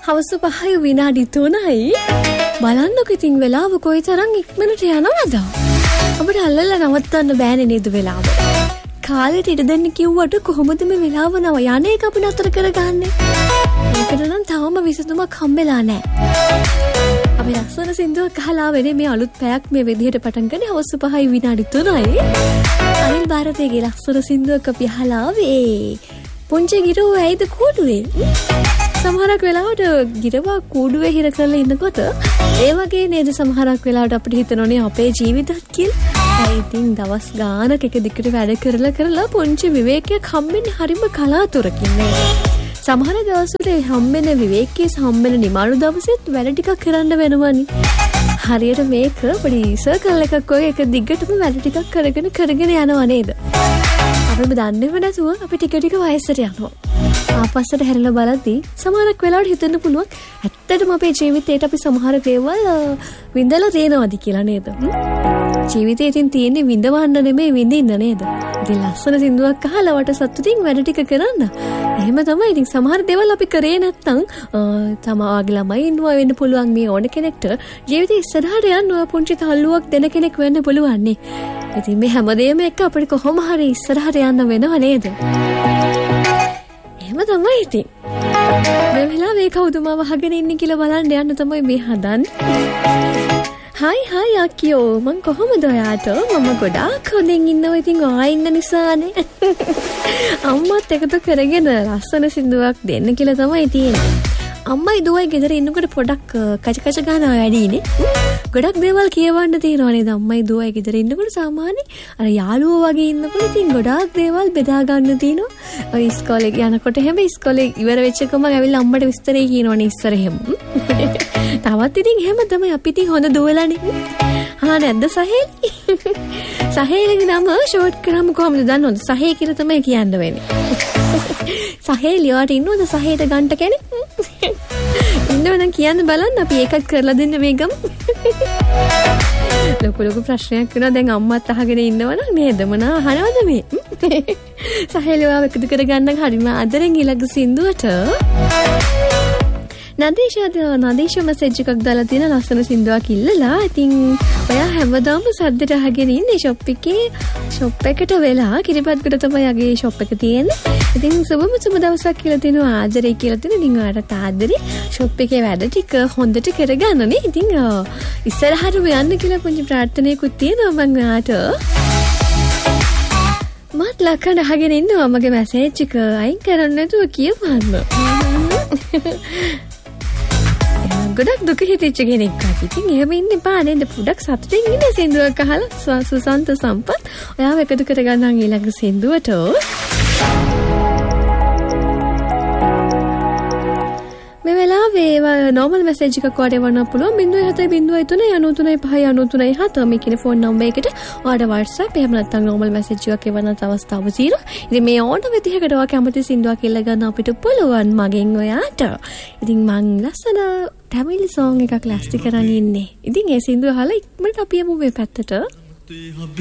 හවස 5 විනාඩි 3යි. බලන්නකො ඉතින් වෙලාව කොයිතරම් ඉක්මනට යනවද? අපිට අල්ලලා නවත්තන්න බෑනේ නේද වෙලාව. කාලෙට ඉඩ දෙන්න කිව්වට කොහොමද මේ වෙලාව නව යන්නේ එක අපි නතර කරගන්නේ? ඒකට නම් තවම විසඳුමක් හම්බෙලා නැහැ. අපි ලස්සන සින්දුවක් අහලා වෙන්නේ මේ අලුත් පැයක් මේ විදිහට පටන් ගන්නේ හවස 5 විනාඩි 3යි. අනිල් ಭಾರತයේ ලස්සන සින්දුවක් අපි අහලා ආවේ. පුංචි ගිරෝ ඇයිද කූඩුවේ? සමහරක් වෙලාවට ගිරවා කූඩුවේ හිර කරලා ඉන්නකොට ඒ වගේ නේද සමහරක් වෙලාවට අපිට හිතනෝනේ අපේ ජීවිතත් කියලා. ඒ ඉතින් දවස් ගානක එක දිගට වැඩ කරලා පුංචි විවේකයක් හම්බෙන්නේ හරිම කලාතුරකින් නේ. සමහර දවස්වල හම්බෙන විවේකයේ හම්බෙන නිමාඩු දවසෙත් වැඩ ටිකක් කරන්න වෙනවනේ. හරියට මේක පොඩි සර්කල් එකක් වගේ එක දිගටම වැඩ ටිකක් කරගෙන යනවා නේද? අපිම දන්නේම නැතුව අපි ටික වයසට යනවා. ආපස්සට හැරිලා බලද්දී සමහරක් වෙලාවට හිතන්න පුළුවන් ඇත්තටම අපේ ජීවිතේට අපි සමහර දේවල් විඳලා තියෙනවද කියලා නේද? ජීවිතේ ඉතින් තියෙන්නේ විඳවන්න නෙමෙයි විඳින්න නේද? ඉතින් ලස්සන සින්දුවක් අහලා වට සතුටින් වැඩ ටික කරන්න. එහෙම තමයි. ඉතින් සමහර දේවල් අපි කරේ නැත්නම් තමාගේ ළමයි ඉන්නවා වෙන්න පුළුවන් මේ ඕන කෙනෙක්ට ජීවිතේ ඉස්සරහට යන්න පුංචි තල්ලුවක් දෙන කෙනෙක් වෙන්න පුළුවන් නේ. ඉතින් මේ හැමදේම එක්ක අපිට කොහොම හරි ඉස්සරහට යන්න වෙනව නේද? එහෙම තමයි ඉතින්. මේ වෙලාවේ කවුද මාව අහගෙන ඉන්නේ කියලා බලන්න යන්න තමයි මේ හදන්නේ. හයි අක්කියෝ මං කොහොමද ඔයාට? මම ගොඩාක් හොඳින් ඉන්නවා ඉතින් ඔයා ඉන්න නිසානේ. අම්මත් එකතු කරගෙන ලස්සන සින්දුවක් දෙන්න කියලා තමයි තියෙන්නේ. අම්මයි දුවයි ගෙදර ඉන්නකොට පොඩක් කච ගන්නවා වැඩිනේ. ගොඩක් දේවල් කියවන්න තියෙනවා නේද? අම්මයි දුවයි ගෙදර ඉන්නකොට සාමාන්‍ය අර යාළුවෝ වගේ ඉන්නකොට ඉතින් ගොඩාක් දේවල් බෙදා ගන්න තියෙනවා. ඔය ඉස්කෝලේ යනකොට හැම ඉස්කෝලේ ඉවර වෙච්ච එකම ඇවිල්ලා අම්මට විස්තරේ කියනවනේ ඉස්සර එහෙම. තවත් ඉතින් එහෙම තමයි අපි ඉතින් හොඳ දුවලානේ. නැද්ද සහේලි? සහේලිගේ නම ෂෝට් කරාම කොහොමද දන්නවද? සහේ කියලා තමයි කියන්න වෙන්නේ. සහේලියට ඉන්නවද සහේට ගන්න කෙනෙක්? ඉන්නවනම් කියන්න බලන්න අපි ඒකත් කරලා දෙන්න මේ ගම. ලොකු ප්‍රශ්නයක් වෙනවා දැන් අම්මත් අහගෙන ඉන්නවනම් නේද මොනා අහනවද මේ? සහේලියව එකතු කරගන්න හරිම ආදරෙන් ඊළඟ සින්දුවට නදීෂ මැසේජ් එකක් දාලා තියෙන ලස්සන සින්දුවක් ඉල්ලලා. ඉතින් ඔයා හැමදාම සද්දට අහගෙන ඉන්නේ ෂොප් එකට වෙලා කිරිබත්ගොඩ තමයි යගේ ෂොප් එක තියෙන්නේ. ඉතින් සුබ දවසක් කියලා තියෙනවා ආදරේ කියලා තියෙන. ඉතින් ඔයාට ආදරේ ෂොප් එකේ වැඩ ටික හොඳට කරගන්න නේ. ඉතින් ඉස්සරහට යන්න කියලා පුංචි ප්‍රාර්ථනාවකුත් තියෙනවා මම ඔයාට. මත් ලකන අහගෙන ඉන්නවා මගේ මැසේජ් එක අයින් කරන්න නැතුව කියවන්න. ගොඩක් දුක හිතෙච්ච කෙනෙක් අද. ඉතින් එහෙම ඉන්න එපා නේද? පොඩක් සතුටින් ඉන්න සින්දුවක් අහලා සුසන්ත සම්පත් ඔයාව එකතු කරගන්නම් ඊළඟ සින්දුවට. මේ වෙලාවේ නෝමල් මැසේජ් එකක් වඩේ වන්න පුළුවන් 0703939593 මේ කියන ෆෝන් නම්බර් එකට ඔයාට WhatsApp එහෙම නැත්නම් නෝමල් මැසේජ් එකක් එවන්නත් අවස්ථාව තියෙනවා. ඉතින් මේ ඕන විදිහකට ඔයා කැමති සින්දුවක් ඉල්ල ගන්න අපිට පුළුවන් මගෙන් ඔයාට. ඉතින් මං ලස්සන ටැමිල් සෝං එකක් ලෑස්ති කරන් ඉන්නේ. ඉතින් ඒ සින්දුව අහලා ඉක්මනට අපි යමු මේ පැත්තට.